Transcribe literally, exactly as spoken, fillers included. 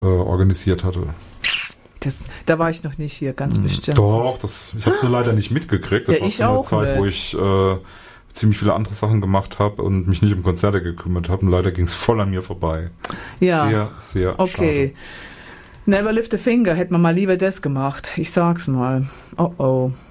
äh, organisiert hatte. Das, da war ich noch nicht hier, ganz Hm, bestimmt. Doch, das, ich habe es nur leider nicht mitgekriegt. Das Ja, war ich so eine auch Zeit, nicht. wo ich äh, ziemlich viele andere Sachen gemacht habe und mich nicht um Konzerte gekümmert habe. Und leider ging es voll an mir vorbei. Ja. Sehr, sehr Okay. schade. Never lift a finger, hätte man mal lieber das gemacht. Ich sag's mal. Oh oh.